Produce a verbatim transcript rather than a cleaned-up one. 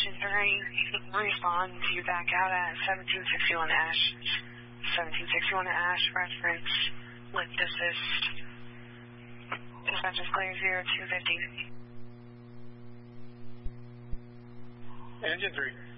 Engine three, respond. You back out at seventeen sixty-one Ash. seventeen sixty-one Ash, reference, lift assist. Dispatch is clear, zero two fifty. Engine three.